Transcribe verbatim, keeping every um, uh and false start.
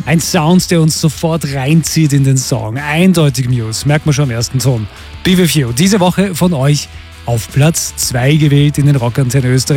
Ein Sound, der uns sofort reinzieht in den Song. Eindeutig Muse, merkt man schon am ersten Ton. Be With You, diese Woche von euch auf Platz zwei gewählt in den Rockantenne Österreich.